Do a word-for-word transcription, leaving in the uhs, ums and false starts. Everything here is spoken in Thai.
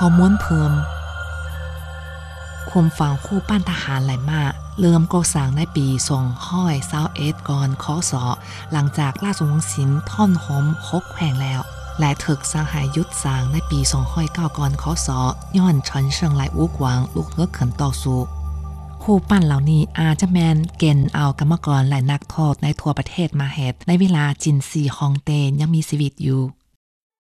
อม้วนเพิ่มคุมฝั่งคู่ปั้นทหารไหลมาเริ่มก่อสร้างในปีสองพันยี่สิบเอ็ดก่อนคศหลังจากราชวงศ์ชินท่อนหอมฮกแขวงแล้วและถึกสร้างหายยุดสร้างในปีสองพันยี่สิบเก้าก่อนคศย้อนเฉินเซิงไหลอูกวางลูกเงือกเขินต่อสู้คู่ปั้นเหล่านี้อาจจะแมนเกณฑ์เอากรรมกรและนักโทษในทั่วประเทศมาเฮ็ดในเวลาจินซีฮองเตยังมีชีวิตอยู่